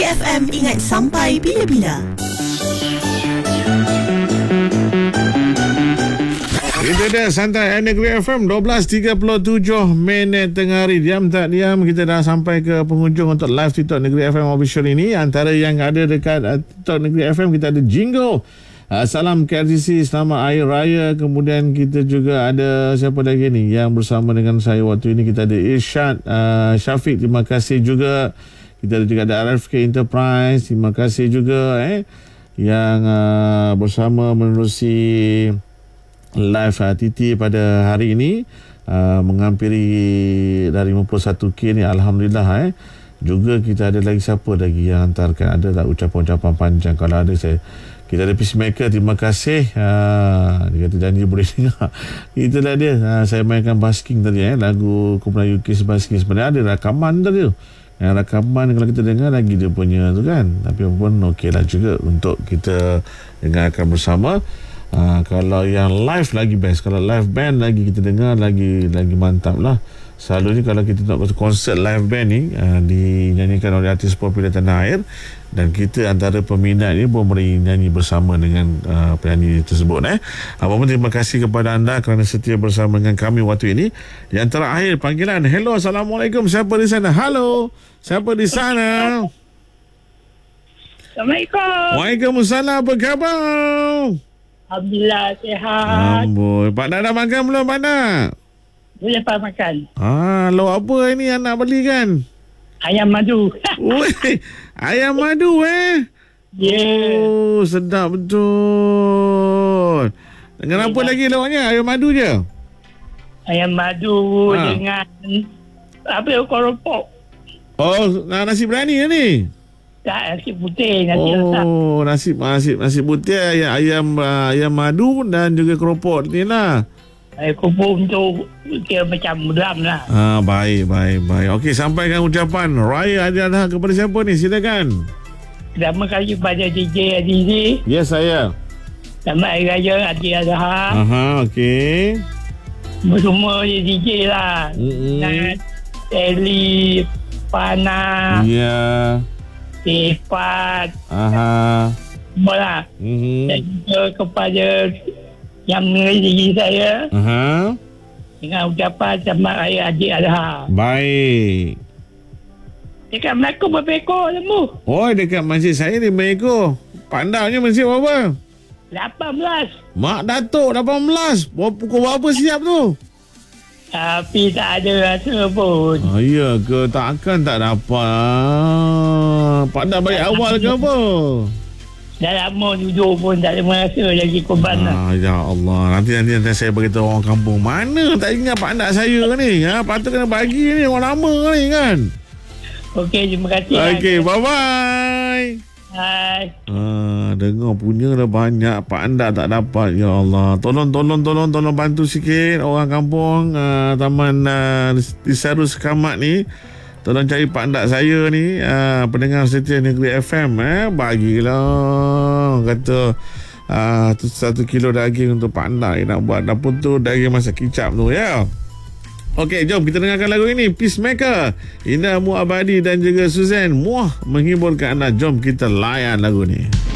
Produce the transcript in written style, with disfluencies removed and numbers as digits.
FM, ingat sampai bila-bila. Itu dia Santai Negeri FM 12.37 minit tengah hari. Diam tak diam, kita dah sampai ke penghujung untuk live TikTok Negeri FM official ini. Antara yang ada dekat TikTok Negeri FM, kita ada jingle salam KRTC selamat Hari Raya. Kemudian kita juga ada siapa lagi ni yang bersama dengan saya waktu ini. Kita ada Irsyad Syafiq, terima kasih juga. Kita ada juga ada RFK Enterprise, terima kasih juga yang bersama menerusi live TT pada hari ini, menghampiri dari 51K ni, alhamdulillah. Juga kita ada lagi siapa lagi yang hantarkan, ada tak ucapan-ucapan panjang? Kalau ada, kita ada Peacemaker, terima kasih. Dia kata janji boleh dengar. Itulah dia. Saya mainkan Basking tadi, lagu Kumpulan UK Basking. Sebenarnya ada rakaman tadi tu. Rakaman kalau kita dengar lagi dia punya tu kan. Tapi pun okey lah juga untuk kita dengarkan bersama. Kalau yang live lagi best. Kalau live band lagi kita dengar lagi mantap lah. Selalunya kalau kita nak konsert live band ni dinyanyikan oleh artis popular tanah air, dan kita antara peminat ni pun boleh nyanyi bersama dengan penyanyi tersebut. Apa pun terima kasih kepada anda kerana setia bersama dengan kami waktu ini. Yang terakhir panggilan. Hello, Assalamualaikum. Siapa di sana? Halo, siapa di sana? Assalamualaikum. Waalaikumsalam. Apa khabar? Alhamdulillah sihat. Amboi, Pak Nak dah makan belum, Pak Nak? Boleh pak makan. Lo apa ini yang nak beli kan? Ayam madu. Ui, ayam madu Yeah. Sedap betul. Dengan apa lagi lauknya? Ayam madu je? Ayam madu dengan keropok. Nasi berani ni? Tak, nasi putih, nasi letak. Nasi putih, ayam madu dan juga keropok ni lah. Keropok untuk kira macam drum lah. Baik. Okey, sampaikan ucapan Raya Hari Adha kepada siapa ni? Silakan. Pertama kali kepada DJ Azizi. Yes, saya. Selamat Hari Raya Hari Adha. Okey. Semua DJ lah. Dan Eli, Pana. Ya. Sifat. Semua lah. Dan juga kepada yang mengenai saya dengan ucapan selamat Raya Adik Adha. Baik. Dekat Melaka berapa ekor lembu? Dekat masjid saya 5 ekor. Pandangnya masjid berapa? 18. Mak Datuk 18. Pukul berapa siap tu? Tapi tak ada rasa pun. Ya ke? Takkan tak dapat. Pandang balik awal ke apa? Dah lama duduk pun tak ada merasa lagi korban lah. Ya Allah. Nanti saya beritahu orang kampung. Mana tak ingat pak anak saya ni. Patut kena bagi ni orang lama ni kan. Okey, terima kasih. Okey, bye-bye. Hai. Dengar punya dah banyak. Pak anda tak dapat. Ya Allah. Tolong bantu sikit orang kampung Taman Disaru Sekamat ni. Tolong cari pak anda saya ni, pendengar setia Negeri FM, bagilah kata 1 kilo daging untuk pak anda nak buat dapur tu, daging masak kicap tu ya. Okey, jom kita dengarkan lagu ini, Peacemaker, Indah Muabadi dan juga Suzanne. Muah menghiburkan anda. Jom kita layan lagu ni.